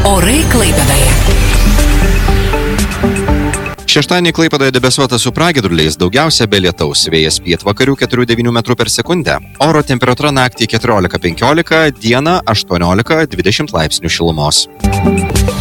Orai Klaipėdoje. Šeštadienį Klaipėdoje debesuota su pragiedruliais, daugiausia be lietaus, vėjas pietvakarių 4-9 metrų per sekundę. Oro temperatūra naktį 14-15, dieną 18-20 laipsnių šilumos.